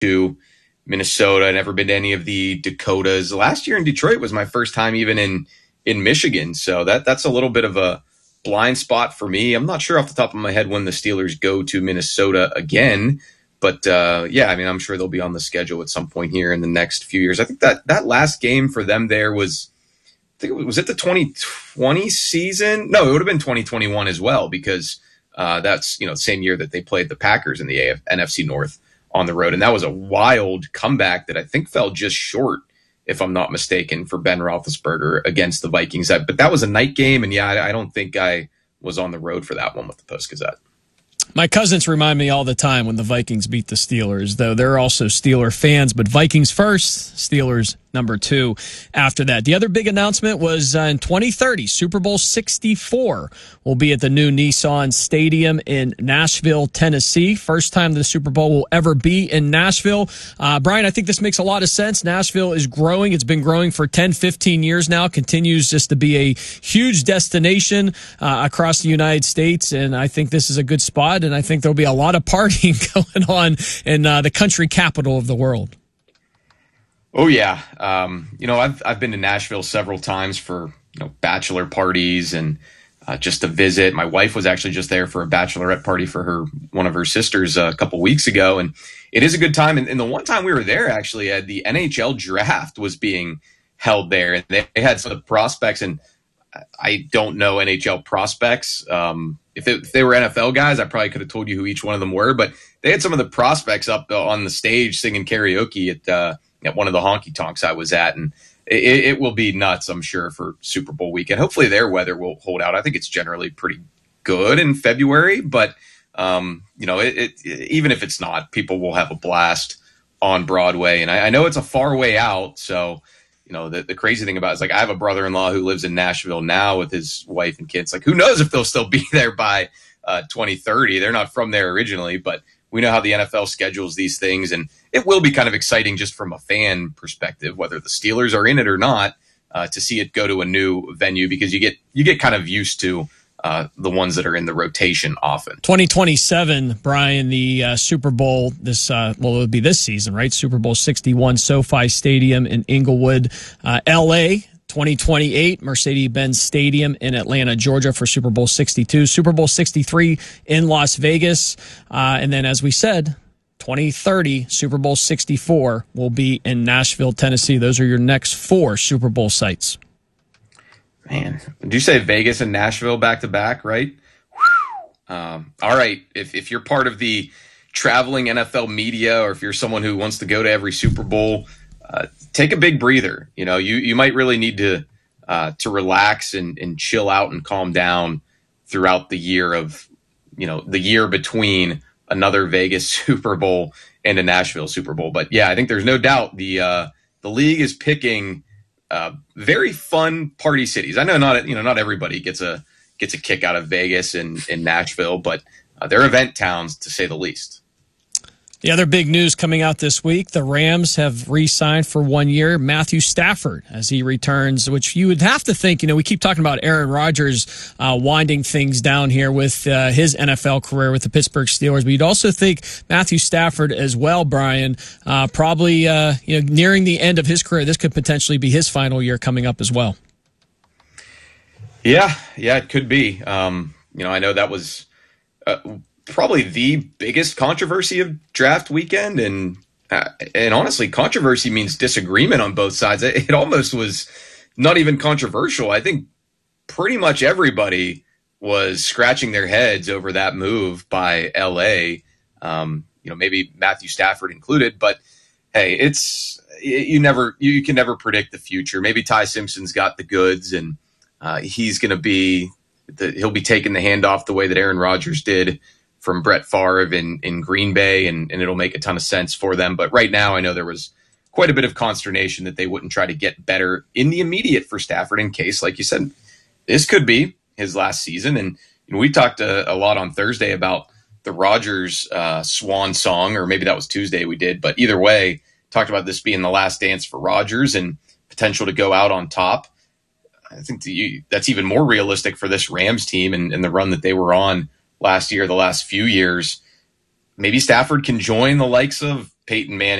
to Minnesota. I've never been to any of the Dakotas. Last year in Detroit was my first time even in Michigan. So that's a little bit of a blind spot for me. I'm not sure off the top of my head when the Steelers go to Minnesota again. But I'm sure they'll be on the schedule at some point here in the next few years. I think that last game for them there was it the 2020 season? No, it would have been 2021 as well, because that's the same year that they played the Packers in the NFC North on the road. And that was a wild comeback that I think fell just short, if I'm not mistaken, for Ben Roethlisberger against the Vikings. But that was a night game, and I don't think I was on the road for that one with the Post-Gazette. My cousins remind me all the time when the Vikings beat the Steelers, though they're also Steeler fans, but Vikings first, Steelers number 2 after that. The other big announcement was in 2030, Super Bowl 64 will be at the new Nissan Stadium in Nashville, Tennessee. First time the Super Bowl will ever be in Nashville. Brian, I think this makes a lot of sense. Nashville is growing. It's been growing for 10, 15 years now, continues just to be a huge destination across the United States, and I think this is a good spot, and I think there'll be a lot of partying going on in the country capital of the world. Oh yeah. I've been to Nashville several times for, bachelor parties and just to visit. My wife was actually just there for a bachelorette party for one of her sisters a couple weeks ago. And it is a good time. And the one time we were there, actually, the NHL draft was being held there, and they had some of the prospects, and I don't know NHL prospects. If they were NFL guys, I probably could have told you who each one of them were, but they had some of the prospects up on the stage singing karaoke at one of the honky tonks I was at, and it will be nuts, I'm sure, for Super Bowl weekend. Hopefully their weather will hold out. I think it's generally pretty good in February, but even if it's not, people will have a blast on Broadway. And I know it's a far way out, so the crazy thing about it is, I have a brother-in-law who lives in Nashville now with his wife and kids. Who knows if they'll still be there by 2030? They're not from there originally, but we know how the NFL schedules these things, and it will be kind of exciting just from a fan perspective, whether the Steelers are in it or not, to see it go to a new venue, because you get kind of used to the ones that are in the rotation often. 2027, Brian, the Super Bowl, it would be this season, right? Super Bowl 61, SoFi Stadium in Inglewood, L.A., 2028, Mercedes-Benz Stadium in Atlanta, Georgia for Super Bowl 62, Super Bowl 63 in Las Vegas, and then, as we said, 2030, Super Bowl 64 will be in Nashville, Tennessee. Those are your next 4 Super Bowl sites. Man, did you say Vegas and Nashville back-to-back, right? All right, if you're part of the traveling NFL media, or if you're someone who wants to go to every Super Bowl, take a big breather. You might really need to relax and chill out and calm down throughout the year of, the year between another Vegas Super Bowl and a Nashville Super Bowl. But yeah, I think there's no doubt the league is picking very fun party cities. I know not everybody gets a kick out of Vegas and Nashville, but they're event towns, to say the least. The other big news coming out this week, the Rams have re-signed for 1 year Matthew Stafford as he returns, which you would have to think, we keep talking about Aaron Rodgers winding things down here with his NFL career with the Pittsburgh Steelers, but you'd also think Matthew Stafford as well, Brian, probably nearing the end of his career. This could potentially be his final year coming up as well. Yeah, it could be. I know that was probably the biggest controversy of draft weekend, and honestly, controversy means disagreement on both sides. It almost was not even controversial. I think pretty much everybody was scratching their heads over that move by LA. Maybe Matthew Stafford included, but hey, you can never predict the future. Maybe Ty Simpson's got the goods, and he's going to he'll be taking the handoff the way that Aaron Rodgers did from Brett Favre in Green Bay, and it'll make a ton of sense for them. But right now, I know there was quite a bit of consternation that they wouldn't try to get better in the immediate for Stafford in case, like you said, this could be his last season. And we talked a lot on Thursday about the Rodgers swan song, or maybe that was Tuesday we did. But either way, talked about this being the last dance for Rodgers and potential to go out on top. I think that's even more realistic for this Rams team and the run that they were on last year, the last few years. Maybe Stafford can join the likes of Peyton Manning